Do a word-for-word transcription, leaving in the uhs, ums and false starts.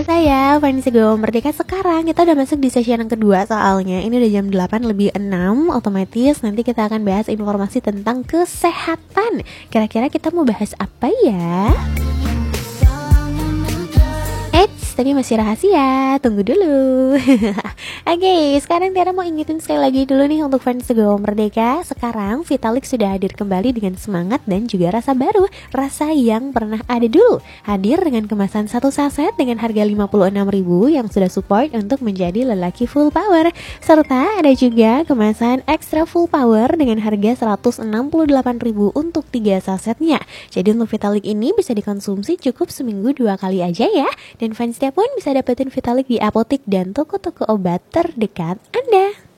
kerasa ya, fans Go Merdeka sekarang kita udah masuk di sesi yang kedua soalnya. Ini udah jam delapan lebih enam, otomatis nanti kita akan bahas informasi tentang kesehatan. Kira-kira kita mau bahas apa ya? Eits, tapi masih rahasia, tunggu dulu. Oke, okay, sekarang Tiara mau ingetin sekali lagi dulu nih untuk fans Go Merdeka. Sekarang Vitalik sudah hadir kembali dengan semangat dan juga rasa baru, rasa yang pernah ada dulu. Hadir dengan kemasan satu saset dengan harga lima puluh enam ribu yang sudah support untuk menjadi lelaki full power. Serta ada juga kemasan extra full power dengan harga seratus enam puluh delapan ribu untuk tiga sasetnya. Jadi untuk Vitalik ini bisa dikonsumsi cukup seminggu dua kali aja ya. Dan fansnya pun bisa dapetin Vitalik di apotik dan toko-toko obat terdekat Anda.